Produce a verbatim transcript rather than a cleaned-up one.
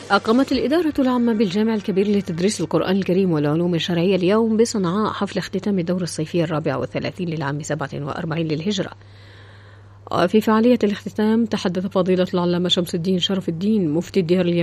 أقامت الإدارة العامة بالجامع الكبير لتدريس القرآن الكريم والعلوم الشرعية اليوم بصنعاء حفل اختتام الدورة الصيفية الرابعة والثلاثين للعام سبعة وأربعين للهجرة. في فعالية الاختتام تحدث فضيلة العلامة شمس الدين شرف الدين مفتي الديار اليمنية